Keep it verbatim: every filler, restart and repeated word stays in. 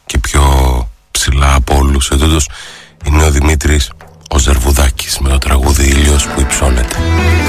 και πιο ψηλά από όλους. Ετούτος είναι ο Δημήτρης ο Ζερβουδάκης με το τραγούδι «Ήλιος που υψώνεται».